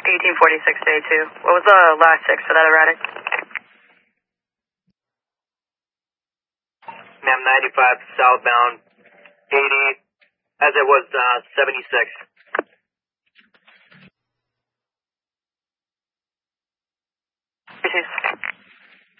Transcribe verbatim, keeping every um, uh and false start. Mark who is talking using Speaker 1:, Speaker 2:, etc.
Speaker 1: eighteen forty-six day two. What was the last six for that erratic?
Speaker 2: Ma'am, ninety-five southbound, eighty, as it was uh, seventy-six.